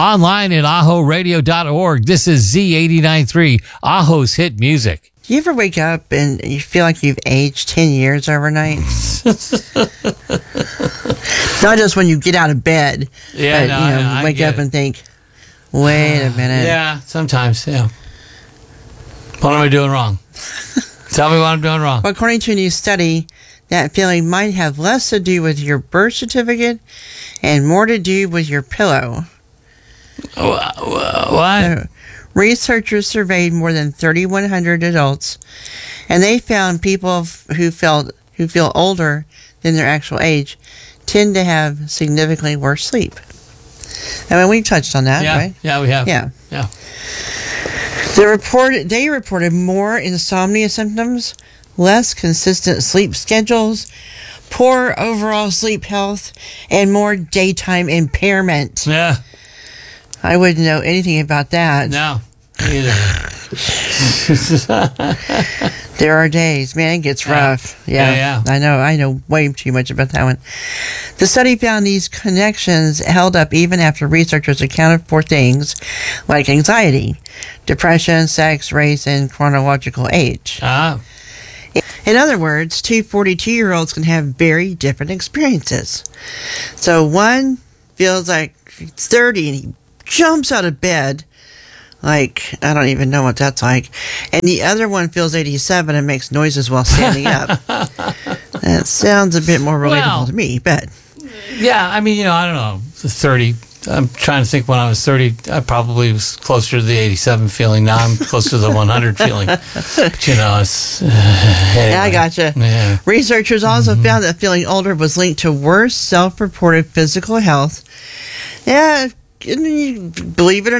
online at ahoradio.org. This is Z89.3, Aho's Hit Music. Do you ever wake up and you feel like you've aged 10 years overnight? Not just when you get out of bed, but you wake up and think, wait a minute. Yeah, sometimes, yeah. What am I doing wrong? Tell me what I'm doing wrong. Well, according to a new study, that feeling might have less to do with your birth certificate and more to do with your pillow. What? Researchers surveyed more than 3,100 adults, and they found people who feel older than their actual age tend to have significantly worse sleep. I mean, we touched on that, right? Yeah, we have. Yeah. They reported more insomnia symptoms, less consistent sleep schedules, poor overall sleep health, and more daytime impairment. Yeah. I wouldn't know anything about that. No, neither. There are days, man, it gets rough. Yeah. I know way too much about that one. The study found these connections held up even after researchers accounted for things like anxiety, depression, sex, race, and chronological age. In other words, two 42-year-olds can have very different experiences. So one feels like he's 30 and he jumps out of bed like, I don't even know what that's like. And the other one feels 87 and makes noises while standing up. That sounds a bit more relatable to me, but... Yeah, I mean, I don't know, 30... I'm trying to think when I was 30, I probably was closer to the 87 feeling. Now I'm closer to the 100 feeling. But, it's... anyway. Yeah, I gotcha. Yeah. Researchers also found that feeling older was linked to worse self-reported physical health. Yeah, believe it or